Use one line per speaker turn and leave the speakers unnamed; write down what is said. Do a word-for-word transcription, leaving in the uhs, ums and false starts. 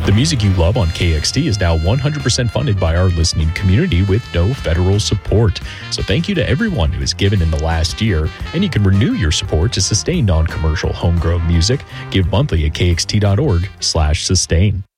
The music you love on K X T is now one hundred percent funded by our listening community with no federal support. So thank you to everyone who has given in the last year, and you can renew your support to sustain non-commercial homegrown music. Give monthly at kxt.org slash sustain.